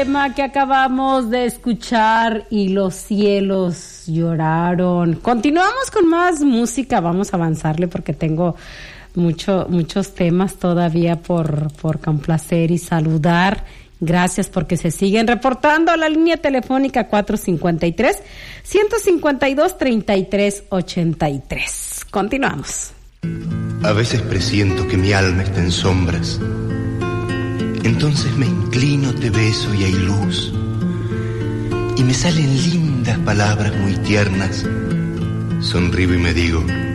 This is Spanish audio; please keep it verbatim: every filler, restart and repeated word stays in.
Tema que acabamos de escuchar y los cielos lloraron. Continuamos con más música, vamos a avanzarle porque tengo mucho, muchos temas todavía por, por complacer y saludar. Gracias porque se siguen reportando a la línea telefónica cuatro cinco tres, uno cinco dos, tres tres ocho tres. Continuamos. A veces presiento que mi alma está en sombras. Entonces me inclino, te beso y hay luz. Y me salen lindas palabras muy tiernas. Sonrío y me digo: